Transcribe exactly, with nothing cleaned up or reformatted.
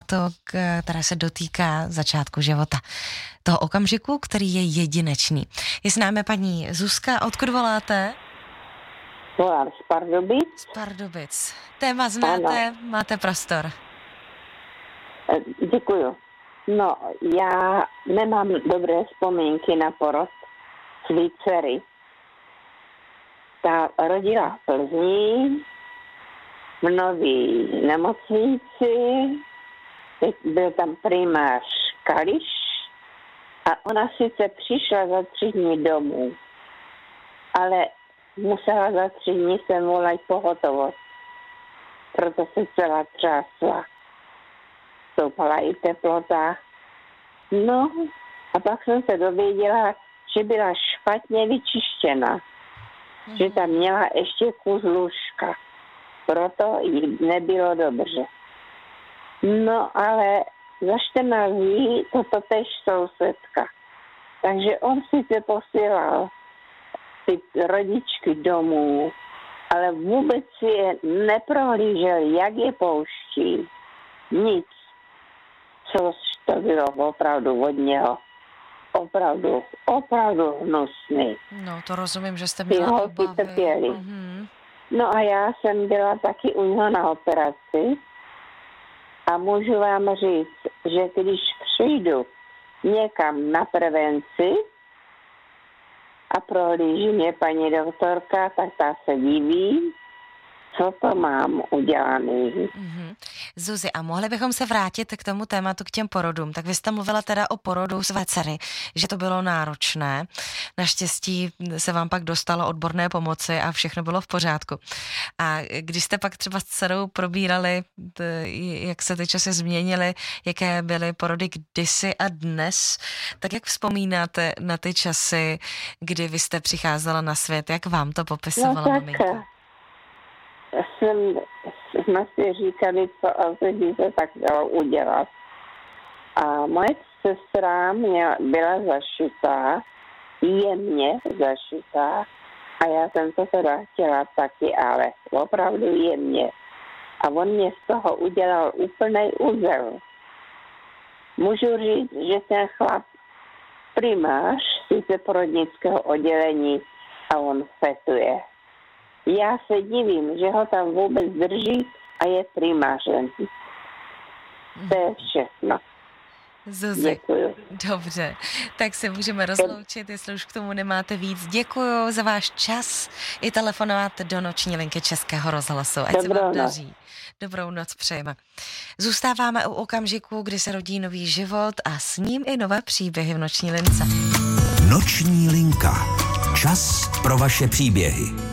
tématu, které se dotýká začátku života. Toho okamžiku, který je jedinečný. Je s námi paní Zuzka. Odkud voláte? Volám z Pardubic. Z Pardubic. Téma znáte, ano. Máte prostor. Děkuju. No, já nemám dobré vzpomínky na porod svý dcery. Ta rodila v Plzni, v Nový nemocnici, byl tam primář Kališ a ona sice přišla za tři dny domů, ale musela za tři dny sem volat pohotovost, proto se celá třásla. Stoupala i teplota. No a pak jsem se dověděla, že byla špatně vyčištěna, mm. že tam měla ještě kus lůžka. Proto jí nebylo dobře. No ale za čtrnáct dní to totéž sousedka. Takže on sice posílal ty rodičky domů, ale vůbec si je neprohlížel, jak je pouští. Nic. Což to bylo opravdu od něho. Opravdu, opravdu hnusný. No, to rozumím, že jste měla obavy. Trpěli. Mm-hmm. No a já jsem byla taky u něho na operaci a můžu vám říct, že když přijdu někam na prevenci a prohlíží mě paní doktorka, tak ta se diví, co to mám udělaný. Mm-hmm. Zuzi, a mohli bychom se vrátit k tomu tématu, k těm porodům. Tak vy jste mluvila teda o porodu své dcery, že to bylo náročné. Naštěstí se vám pak dostalo odborné pomoci a všechno bylo v pořádku. A když jste pak třeba s dcerou probírali, jak se ty časy změnily, jaké byly porody kdysi a dnes, tak jak vzpomínáte na ty časy, kdy vy jste přicházela na svět? Jak vám to popisovala no, maminka? Jsem, jsme si říkali, co asi by se tak dalo udělat. A moje sestra mě byla zašitá, jemně zašitá, a já jsem to teda chtěla taky, ale opravdu jemně. A on mě z toho udělal úplnej úzel. Můžu říct, že ten chlap primář sice porodnického oddělení a on fetuje. Já se divím, že ho tam vůbec drží a je primářem. To je všechno. Zuzi, děkuju. Dobře, tak se můžeme rozloučit, jestli už k tomu nemáte víc. Děkuju za váš čas i telefonovat do noční linky Českého rozhlasu. Ať Dobrou se vám noc. daří. Dobrou noc přejeme. Zůstáváme u okamžiku, kdy se rodí nový život a s ním i nové příběhy v noční lince. Noční linka. Čas pro vaše příběhy.